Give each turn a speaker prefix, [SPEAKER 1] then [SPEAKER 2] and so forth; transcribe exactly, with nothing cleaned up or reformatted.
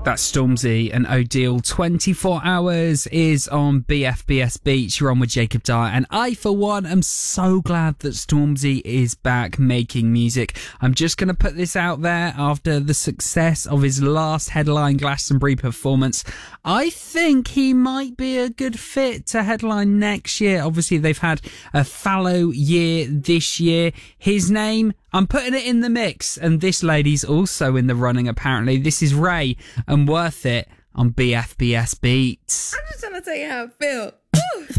[SPEAKER 1] That's Stormzy and Odile. twenty-four hours is on B F B S Beach. You're on with Jacob Dyer. And I, for one, am so glad that Stormzy is back making music. I'm just going to put this out there after the success of his last headline Glastonbury performance. I think he might be a good fit to headline next year. Obviously, they've had a fallow year this year. His name, I'm putting it in the mix. And this lady's also in the running, apparently. This is Ray and Worth It on B F B S Beats.
[SPEAKER 2] I'm just trying to tell you how I feel. Ooh.